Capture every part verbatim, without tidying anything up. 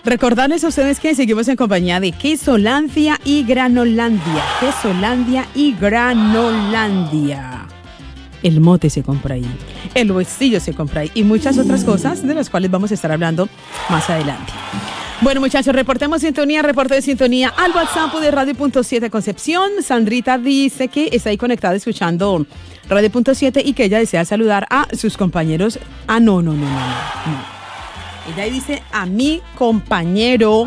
Recordarles a ustedes que seguimos en compañía de Quesolandia y Granolandia. Quesolandia y Granolandia. El mote se compra ahí, el huesillo se compra ahí y muchas otras cosas de las cuales vamos a estar hablando más adelante. Bueno, muchachos, reportemos sintonía, reporte de sintonía al WhatsApp de Radio Punto siete Concepción. Sandrita dice que está ahí conectada escuchando Radio Punto siete y que ella desea saludar a sus compañeros. Ah, no, no, no, no, no. Ella dice a mi compañero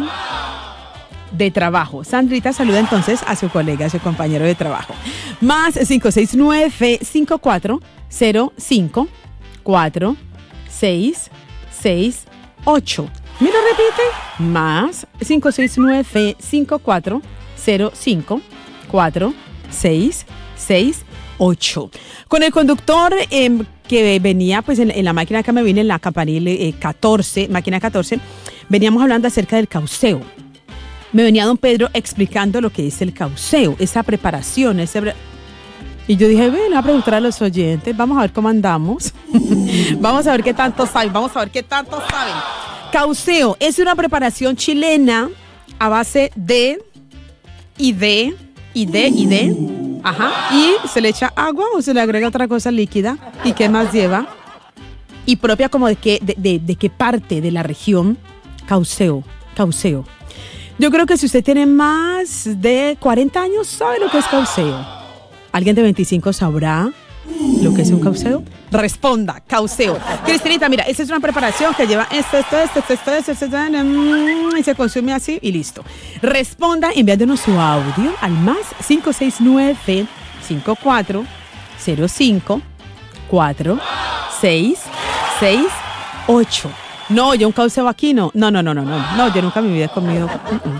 de trabajo. Sandrita saluda entonces a su colega, a su compañero de trabajo. Más cinco seis nueve, cinco cuatro cero cinco, cuatro seis seis ocho. ¿Me lo repite? Más cinco seis nueve, cinco cuatro cero cinco, cuatro seis seis ocho. Con el conductor eh, que venía pues en, en la máquina que me vine en la campanil eh, catorce, máquina catorce, veníamos hablando acerca del cauceo. Me venía don Pedro explicando lo que es el cauceo, esa preparación, ese... Y yo dije, ven a preguntar a los oyentes, vamos a ver cómo andamos. Vamos a ver qué tanto saben, vamos a ver qué tanto saben. Cauceo es una preparación chilena a base de y de y de y de ajá, y se le echa agua o se le agrega otra cosa líquida. ¿Y qué más lleva? Y propia como de qué de, de, de qué parte de la región. Cauceo, cauceo. Yo creo que si usted tiene más de cuarenta años, sabe lo que es cauceo. ¿Alguien de veinticinco sabrá lo que es un cauceo? Responda, cauceo. Cristinita, mira, esta es una preparación que lleva esto, esto, esto, esto, esto, esto, esto, esto, y se consume así y listo. Responda enviándonos su audio al más cinco seis nueve, cinco cuatro cero cinco, cuatro seis seis ocho. No, yo un cauceo aquí no. No, no, no, no, no. No, yo nunca en mi vida he comido.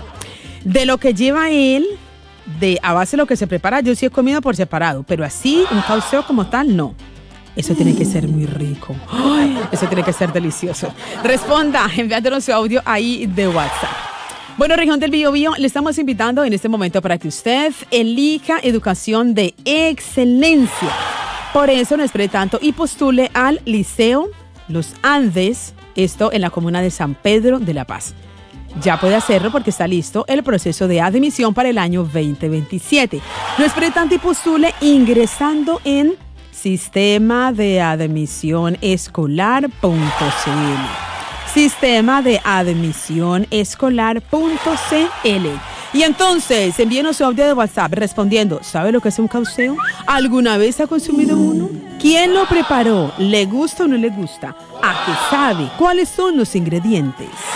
De lo que lleva él, de a base de lo que se prepara, yo sí he comido por separado, pero así, un cauceo como tal, no. Eso tiene que ser muy rico. ¡Ay! Eso tiene que ser delicioso. Responda, enviándonos su audio ahí de WhatsApp. Bueno, región del Biobío, le estamos invitando en este momento para que usted elija educación de excelencia. Por eso no espere tanto y postule al Liceo Los Andes, esto en la comuna de San Pedro de la Paz. Ya puede hacerlo porque está listo el proceso de admisión para el año veinte veintisiete. No espere tanto y postule ingresando en Sistema de Admisión Escolar punto c l. Sistema de Admisión Escolar punto c l. Y entonces, envíenos su audio de WhatsApp respondiendo, ¿sabe lo que es un cauceo? ¿Alguna vez ha consumido uno? ¿Quién lo preparó? ¿Le gusta o no le gusta? ¿A qué sabe? ¿Cuáles son los ingredientes?